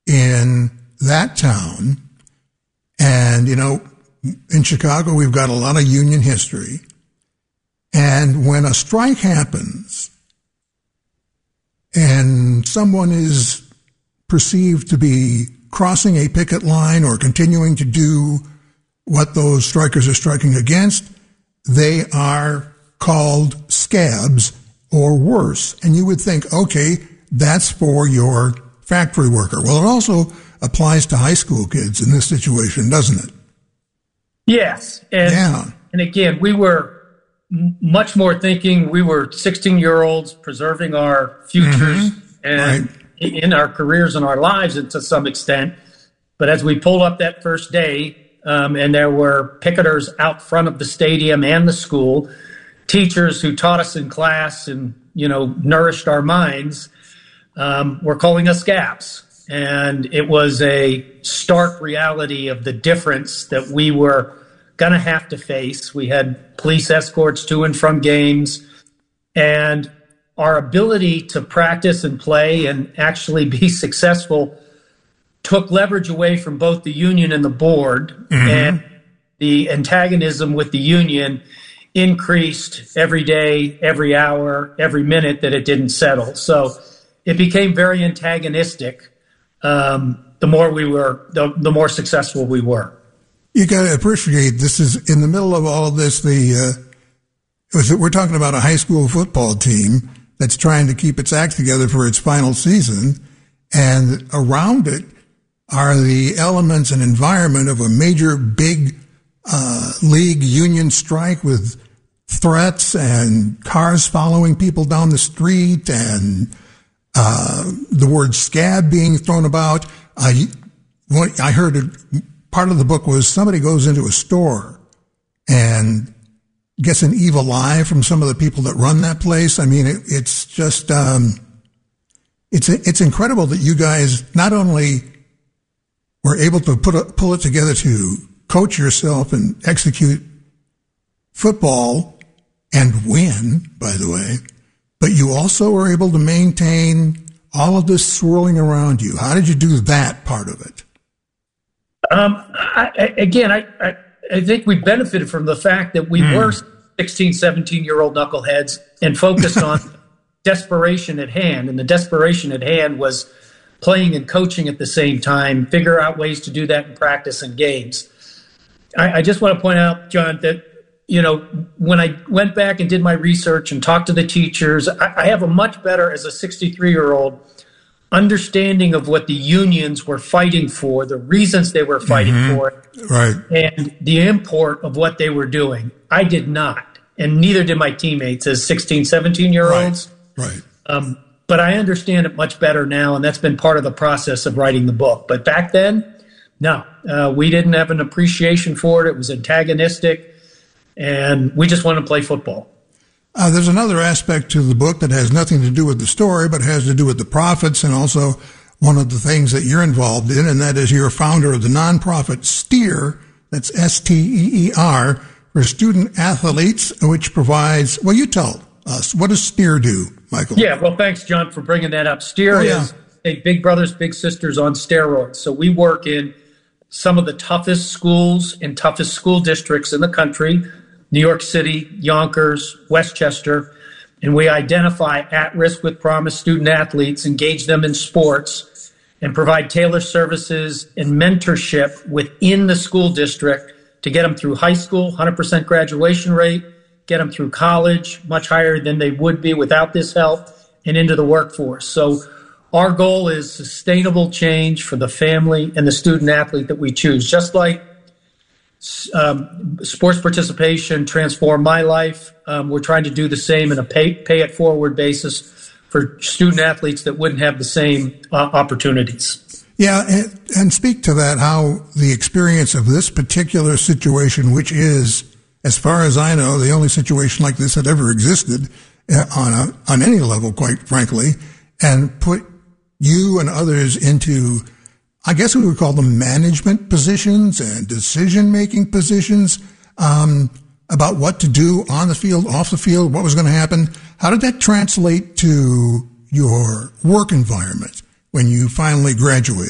in that town. And, in Chicago, we've got a lot of union history. And when a strike happens and someone is perceived to be crossing a picket line or continuing to do what those strikers are striking against, they are called scabs or worse. And you would think, okay, that's for your factory worker. Well, it also applies to high school kids in this situation, doesn't it? Yes. And again, we were much more thinking we were 16-year-olds preserving our futures and in our careers and our lives to some extent. But as we pulled up that first day, and there were picketers out front of the stadium and the school, teachers who taught us in class and, nourished our minds, were calling us scabs. And it was a stark reality of the difference that we were going to have to face. We had police escorts to and from games, and our ability to practice and play and actually be successful took leverage away from both the union and the board, and the antagonism with the union increased every day, every hour, every minute that it didn't settle. So it became very antagonistic. The more successful we were. You got to appreciate this is in the middle of all of this. We're talking about a high school football team that's trying to keep its act together for its final season, and around it are the elements and environment of a major big league union strike with threats and cars following people down the street and the word scab being thrown about. I heard part of the book was somebody goes into a store and gets an evil eye from some of the people that run that place. I mean, it's just it's incredible that you guys not only were able to pull it together to coach yourself and execute football and win, by the way, but you also were able to maintain all of this swirling around you. How did you do that part of it? I think we benefited from the fact that we were 16, 17-year-old knuckleheads and focused on desperation at hand. And the desperation at hand was playing and coaching at the same time, figure out ways to do that in practice and games. I just want to point out, John, that, when I went back and did my research and talked to the teachers, I have a much better, as a 63-year-old, understanding of what the unions were fighting for, the reasons they were fighting for it, right, and the import of what they were doing. I did not, and neither did my teammates as 16, 17-year-olds. Right. But I understand it much better now, and that's been part of the process of writing the book. But back then, no, we didn't have an appreciation for it. It was antagonistic, and we just wanted to play football. There's another aspect to the book that has nothing to do with the story, but has to do with the profits, and also one of the things that you're involved in, and that is you're a founder of the nonprofit STEER, that's STEER, for student athletes, which provides, well, you tell us, what does STEER do, Michael? Yeah, well, thanks, John, for bringing that up. STEER is a Big Brothers Big Sisters on steroids. So we work in some of the toughest schools and toughest school districts in the country, New York City, Yonkers, Westchester, and we identify at-risk with promise student athletes, engage them in sports, and provide tailored services and mentorship within the school district to get them through high school, 100% graduation rate, get them through college, much higher than they would be without this help, and into the workforce. So our goal is sustainable change for the family and the student athlete that we choose. Just like sports participation transformed my life, we're trying to do the same in a pay-it-forward basis for student athletes that wouldn't have the same opportunities. Yeah, and speak to that, how the experience of this particular situation, which is, as far as I know, the only situation like this that ever existed on any level, quite frankly, and put you and others into, I guess we would call them management positions and decision-making positions, about what to do on the field, off the field, what was going to happen. How did that translate to your work environment when you finally graduated?